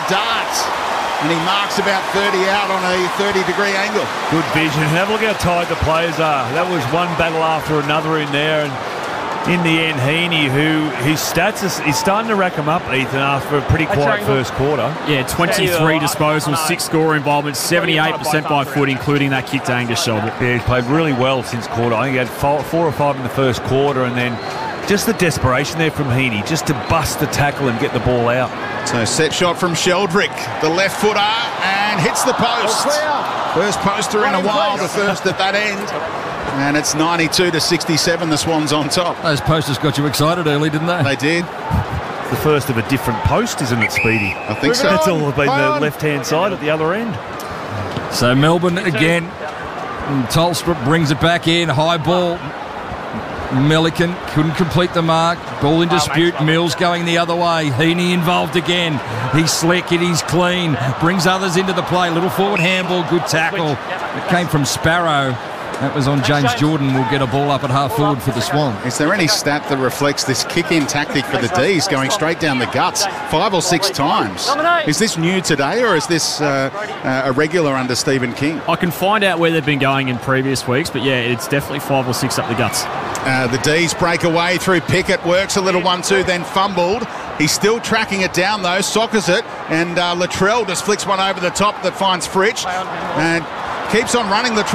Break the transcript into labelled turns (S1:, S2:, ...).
S1: dart. And he marks about 30 out on a 30-degree angle.
S2: Good vision. Have a look how tight the players are. That was one battle after another in there. And in the end, Heaney, his stats is starting to rack them up, Ethan, after a pretty quiet first quarter.
S3: Yeah, 23 disposals, 6 score involvements, 78% by foot, including that kick to Angus Shelby.
S2: Yeah, he's played really well since quarter. I think he had 4 or 5 in the first quarter, and then just the desperation there from Heaney, just to bust the tackle and get the ball out.
S1: So set shot from Sheldrick, the left footer, and hits the post. First poster in a while, the first at that end. And it's 92-67, the Swans on top.
S4: Those posters got you excited early, didn't they?
S1: They did.
S2: The first of a different post, isn't it, Speedy?
S1: I think so.
S2: It's all been the left-hand side at the other end.
S4: So Melbourne again. Tolstrup brings it back in. High ball. Milliken couldn't complete the mark. Ball in dispute. Mills going the other way. Heaney involved again. He's slick and he's clean. Brings others into the play. Little forward handball. Good tackle. It came from Sparrow. That was on James Jordan. Will get a ball up at half forward for the Swan.
S1: Is there any stat that reflects this kick-in tactic for the D's going straight down the guts 5 or 6 times? Is this new today, or is this a regular under Stephen King?
S3: I can find out where they've been going in previous weeks, but yeah, it's definitely 5 or 6 up the guts.
S1: The D's break away through Pickett, works a little 1-2, then fumbled. He's still tracking it down though, soccers it, and Latrell just flicks one over the top that finds Fritsch and keeps on running. Latrell